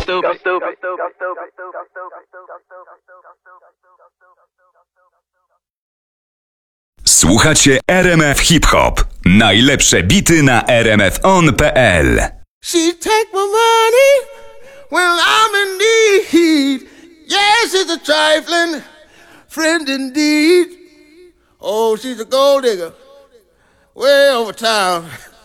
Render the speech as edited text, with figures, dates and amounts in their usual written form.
Słuchacie RMF Hip Hop. Najlepsze bity na rmfon.pl. She take my money when I'm in need. Yes, she's a trifling friend indeed. Oh, she's a gold digger way over town.